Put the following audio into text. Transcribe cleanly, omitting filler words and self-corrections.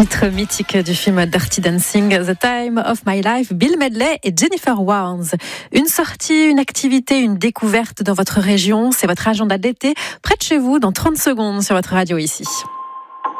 Titre mythique du film Dirty Dancing, The Time of My Life, Bill Medley et Jennifer Warnes. Une sortie, une activité, une découverte dans votre région, c'est votre agenda d'été, près de chez vous, dans 30 secondes sur votre radio ici.